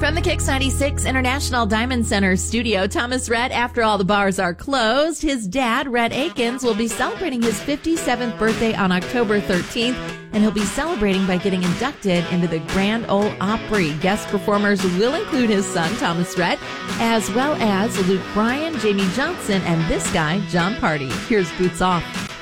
From the Kicks 96 International Diamond Center studio, Thomas Rhett, after all the bars are closed, his dad, Rhett Akins, will be celebrating his 57th birthday on October 13th, and he'll be celebrating by getting inducted into the Grand Ole Opry. Guest performers will include his son, Thomas Rhett, as well as Luke Bryan, Jamie Johnson, and this guy, John Party. Here's Boots Off.